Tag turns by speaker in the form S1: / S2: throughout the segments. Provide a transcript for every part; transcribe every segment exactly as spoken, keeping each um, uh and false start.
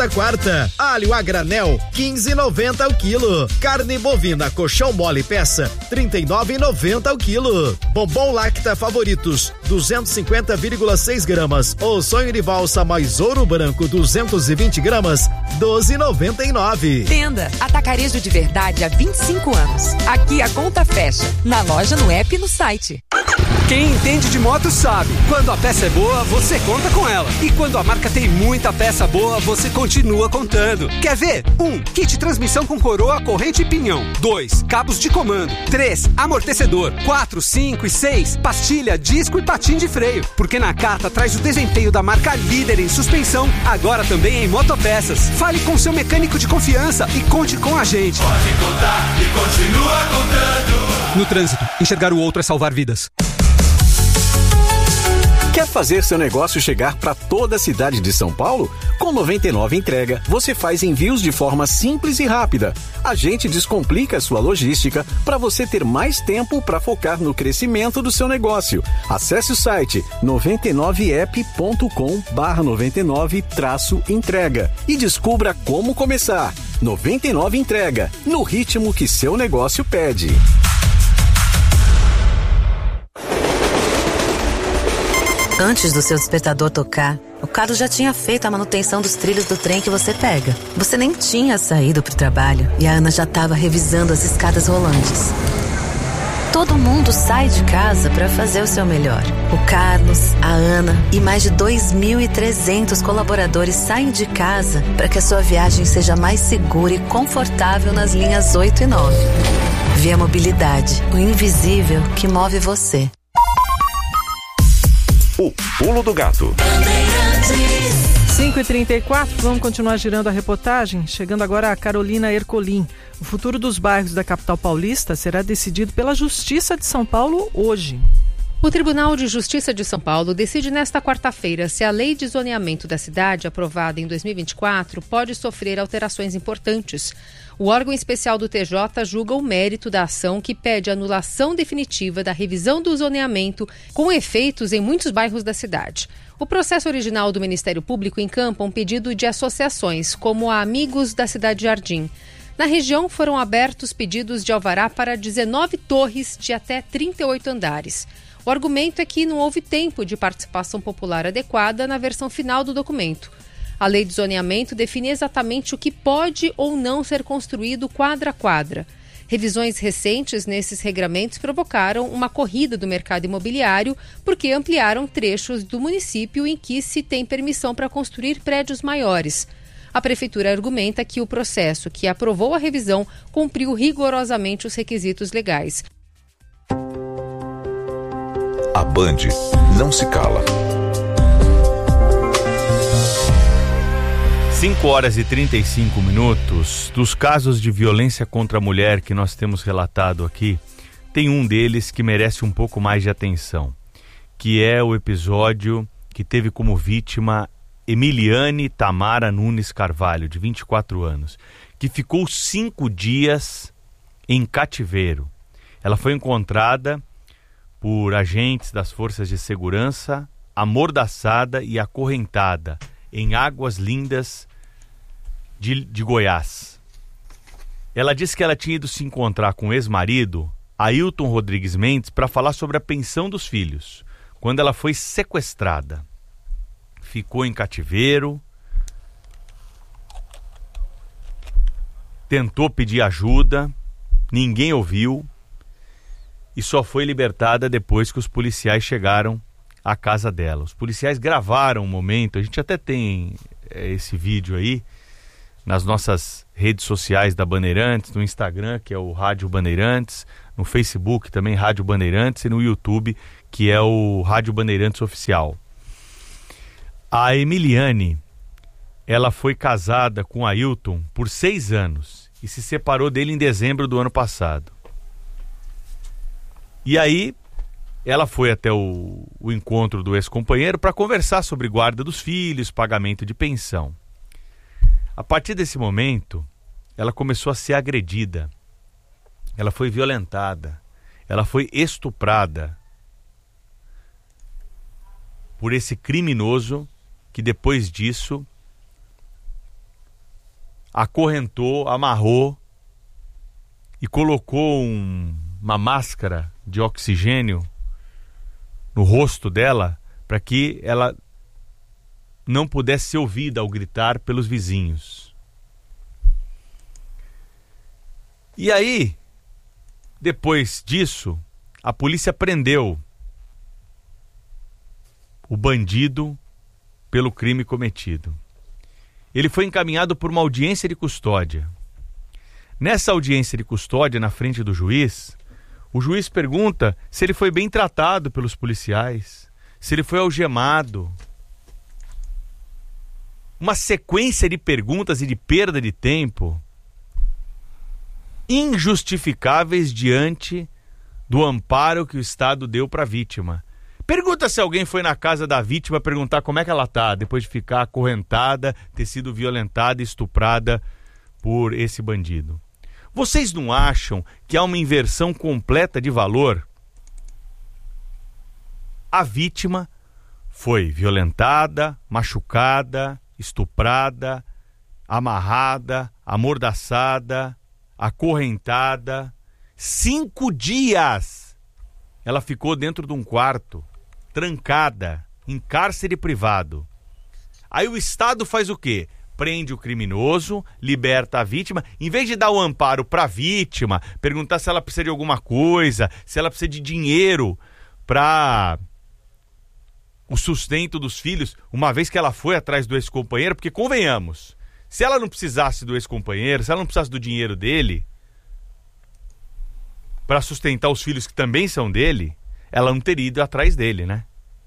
S1: quarta. Alho a granel, quinze e noventa o quilo. Carne bovina colchão mole peça, trinta e nove e noventa o quilo. Bombom Lacta Favoritos, duzentos e cinquenta vírgula seis gramas. Ou sonho de valsa mais ouro branco, duzentos e vinte gramas, doze e noventa e nove.
S2: Tenda Atacarejo de Verdade há vinte e cinco anos. Aqui a conta fecha. Na loja, no app e no site.
S3: Quem entende de moto sabe, quando a peça é boa, você conta com ela. E quando a marca tem muita peça boa, você continua contando. Quer ver? um. Kit transmissão com coroa, corrente e pinhão. dois. Cabos de comando. três. Amortecedor. quatro, cinco e seis. Pastilha, disco e patim de freio. Porque na Nakata traz o desempenho da marca líder em suspensão, agora também em motopeças. Fale com seu mecânico de confiança e conte com a gente.
S4: Pode contar e continua contando.
S3: No trânsito, enxergar o outro é salvar vidas.
S5: Quer fazer seu negócio chegar para toda a cidade de São Paulo? Com noventa e nove Entrega, você faz envios de forma simples e rápida. A gente descomplica a sua logística para você ter mais tempo para focar no crescimento do seu negócio. Acesse o site noventa e nove app ponto com barra noventa e nove traço entrega e descubra como começar. noventa e nove Entrega, no ritmo que seu negócio pede.
S6: Antes do seu despertador tocar, o Carlos já tinha feito a manutenção dos trilhos do trem que você pega. Você nem tinha saído pro trabalho e a Ana já estava revisando as escadas rolantes. Todo mundo sai de casa para fazer o seu melhor. O Carlos, a Ana e mais de dois mil e trezentos colaboradores saem de casa para que a sua viagem seja mais segura e confortável nas linhas oito e nove. Via Mobilidade, o invisível que move você.
S7: O Pulo do Gato.
S8: cinco e trinta e quatro, vamos continuar girando a reportagem. Chegando agora a Carolina Ercolim. O futuro dos bairros da capital paulista será decidido pela Justiça de São Paulo hoje.
S9: O Tribunal de Justiça de São Paulo decide nesta quarta-feira se a lei de zoneamento da cidade, aprovada em dois mil e vinte e quatro, pode sofrer alterações importantes. O órgão especial do T J julga o mérito da ação que pede anulação definitiva da revisão do zoneamento com efeitos em muitos bairros da cidade. O processo original do Ministério Público encampa um pedido de associações, como a Amigos da Cidade Jardim. Na região foram abertos pedidos de alvará para dezenove torres de até trinta e oito andares. O argumento é que não houve tempo de participação popular adequada na versão final do documento. A lei de zoneamento define exatamente o que pode ou não ser construído quadra a quadra. Revisões recentes nesses regramentos provocaram uma corrida do mercado imobiliário porque ampliaram trechos do município em que se tem permissão para construir prédios maiores. A Prefeitura argumenta que o processo que aprovou a revisão cumpriu rigorosamente os requisitos legais.
S7: A Band não se cala.
S10: cinco horas e trinta e cinco minutos. Dos casos de violência contra a mulher que nós temos relatado aqui, tem um deles que merece um pouco mais de atenção, que é o episódio que teve como vítima Emiliane Tamara Nunes Carvalho, de vinte e quatro anos, que ficou cinco dias em cativeiro. Ela foi encontrada por agentes das forças de segurança, amordaçada e acorrentada em Águas Lindas de, de Goiás. Ela disse que ela tinha ido se encontrar com o ex-marido, Ailton Rodrigues Mendes, para falar sobre a pensão dos filhos, quando ela foi sequestrada. Ficou em cativeiro, tentou pedir ajuda, ninguém ouviu e só foi libertada depois que os policiais chegaram à casa dela. Os policiais gravaram um momento, a gente até tem é, esse vídeo aí nas nossas redes sociais da Bandeirantes, no Instagram, que é o Rádio Bandeirantes, no Facebook também Rádio Bandeirantes e no YouTube, que é o Rádio Bandeirantes Oficial. A Emiliane, ela foi casada com Ailton por seis anos e se separou dele em dezembro do ano passado. E aí, ela foi até o, o encontro do ex-companheiro para conversar sobre guarda dos filhos, pagamento de pensão. A partir desse momento, ela começou a ser agredida. Ela foi violentada. Ela foi estuprada por esse criminoso que depois disso acorrentou, amarrou e colocou um, uma máscara de oxigênio no rosto dela para que ela não pudesse ser ouvida ao gritar pelos vizinhos. E aí, depois disso, a polícia prendeu o bandido pelo crime cometido. Ele foi encaminhado por uma audiência de custódia. Nessa audiência de custódia, na frente do juiz, o juiz pergunta se ele foi bem tratado pelos policiais, se ele foi algemado. Uma sequência de perguntas e de perda de tempo injustificáveis diante do amparo que o Estado deu para a vítima. Pergunta se alguém foi na casa da vítima perguntar como é que ela está, depois de ficar acorrentada, ter sido violentada e estuprada por esse bandido. Vocês não acham que há uma inversão completa de valor? A vítima foi violentada, machucada, estuprada, amarrada, amordaçada, acorrentada. Cinco dias ela ficou dentro de um quarto, trancada, em cárcere privado. Aí o Estado faz o quê? Prende o criminoso, liberta a vítima, em vez de dar o amparo para a vítima, perguntar se ela precisa de alguma coisa, se ela precisa de dinheiro para o sustento dos filhos, uma vez que ela foi atrás do ex-companheiro, porque convenhamos, se ela não precisasse do ex-companheiro, se ela não precisasse do dinheiro dele para sustentar os filhos que também são dele, ela não teria ido atrás dele, né?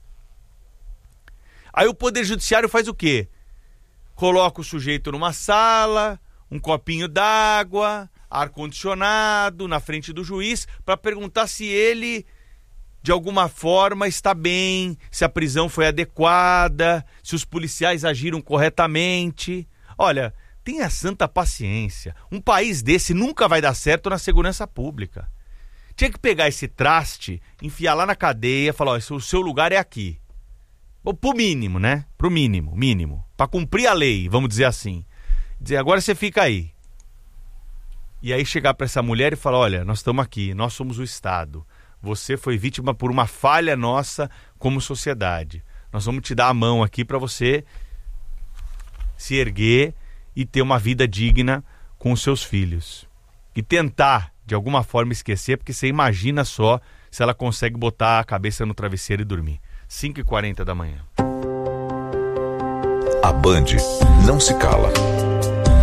S10: Aí o Poder Judiciário faz o quê? Coloca o sujeito numa sala, um copinho d'água, ar-condicionado, na frente do juiz, para perguntar se ele, de alguma forma, está bem, se a prisão foi adequada, se os policiais agiram corretamente. Olha, tenha santa paciência. Um país desse nunca vai dar certo na segurança pública. Tinha que pegar esse traste, enfiar lá na cadeia, falar, ó, o seu lugar é aqui. Pro mínimo, né? Pro mínimo, mínimo. Pra cumprir a lei, vamos dizer assim. Dizer, agora você fica aí. E aí chegar pra essa mulher e falar, olha, nós estamos aqui, nós somos o Estado. Você foi vítima por uma falha nossa como sociedade. Nós vamos te dar a mão aqui pra você se erguer e ter uma vida digna com os seus filhos. E tentar, de alguma forma, esquecer, porque você imagina só se ela consegue botar a cabeça no travesseiro e dormir. cinco e quarenta da manhã.
S7: A Band não se cala.